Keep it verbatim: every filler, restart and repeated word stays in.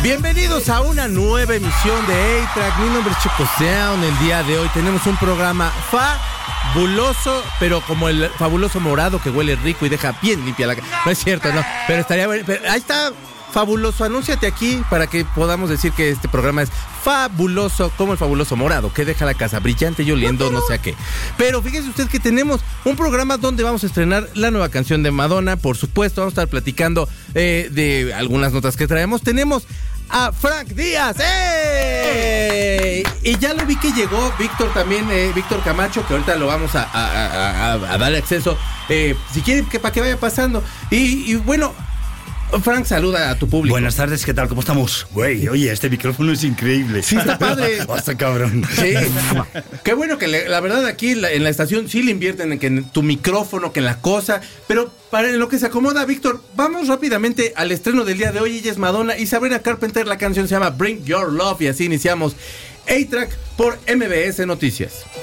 Bienvenidos a una nueva emisión de A-Track. Mi nombre es Chico Sound. El día de hoy tenemos un programa fabuloso, pero como el fabuloso morado que huele rico y deja bien limpia la casa. No es cierto, no, pero estaría bueno. Pero ahí está, fabuloso. Anúnciate aquí para que podamos decir que este programa es fabuloso, como el fabuloso morado, que deja la casa brillante y oliendo no sé a qué. Pero fíjese usted que tenemos un programa donde vamos a estrenar la nueva canción de Madonna, por supuesto. Vamos a estar platicando eh, de algunas notas que traemos. Tenemos a Frank Díaz. ¡Ey! Y ya lo vi que llegó Víctor también, eh, Víctor Camacho, que ahorita lo vamos a, a, a, a, a darle acceso, eh, si quieren, que para que vaya pasando. Y, y bueno, Frank, saluda a tu público. Buenas tardes, ¿qué tal? ¿Cómo estamos? Güey, oye, este micrófono es increíble. Sí, está padre. Basta, cabrón. Sí. Qué bueno que le, la verdad aquí la, en la estación sí le invierten en, que en tu micrófono, que en la cosa. Pero para lo que se acomoda, Víctor, vamos rápidamente al estreno del día de hoy. Ella es Madonna y Sabrina Carpenter. La canción se llama Bring Your Love y así iniciamos A-Track por M B S Noticias.